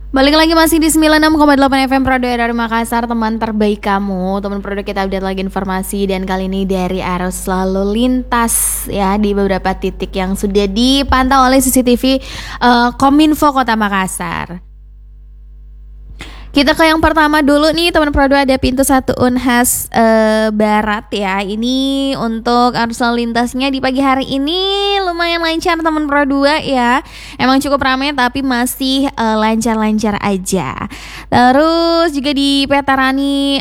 Balik lagi masih di 96,8 FM Prodo dari Makassar, teman terbaik kamu. Teman Prodo, kita update lagi informasi dan kali ini dari arus lalu lintas ya di beberapa titik yang sudah dipantau oleh CCTV Kominfo Kota Makassar. Kita ke yang pertama dulu nih teman Prodo, ada pintu 1 Unhas Barat ya. Ini untuk arus lalu lintasnya di pagi hari ini lumayan lancar teman Prodo ya. Emang cukup ramai tapi masih lancar-lancar aja. Terus juga di Petarani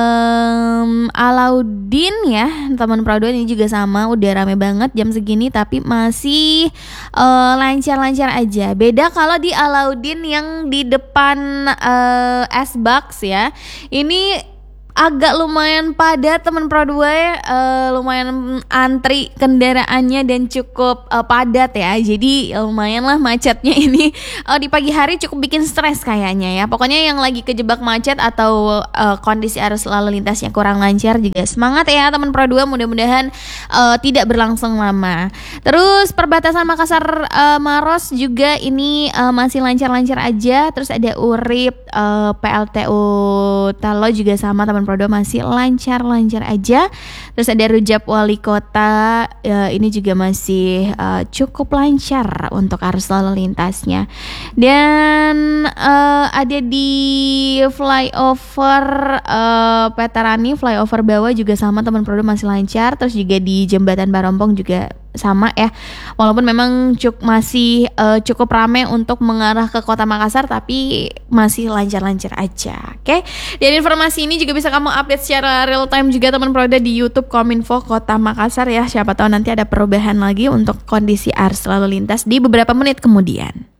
Alauddin ya teman Prodo, ini juga sama, udah rame banget jam segini tapi masih lancar-lancar aja. Beda kalau di Alauddin yang di depan S-Box ya, ini agak lumayan padat teman Prodo, lumayan antri kendaraannya dan cukup padat ya. Jadi lumayan lah macetnya ini di pagi hari, cukup bikin stres kayaknya ya. Pokoknya yang lagi kejebak macet atau kondisi arus lalu lintasnya kurang lancar juga semangat ya teman Prodo, mudah-mudahan tidak berlangsung lama. Terus perbatasan Makassar Maros juga ini masih lancar-lancar aja. Terus ada Urip PLTU Talo juga sama teman Prodo, masih lancar-lancar aja. Terus ada Rujak Wali Kota, ini juga masih cukup lancar untuk arus lalu lintasnya. Dan ada di flyover Petarani, flyover bawah juga sama teman Prodo, masih lancar. Terus juga di jembatan Barompong juga sama ya, walaupun memang masih cukup ramai untuk mengarah ke Kota Makassar, tapi masih lancar-lancar aja. Oke, dan informasi ini juga bisa kamu update secara real time juga teman Prodo di YouTube Kominfo Kota Makassar ya. Siapa tahu nanti ada perubahan lagi untuk kondisi arus lalu lintas di beberapa menit kemudian.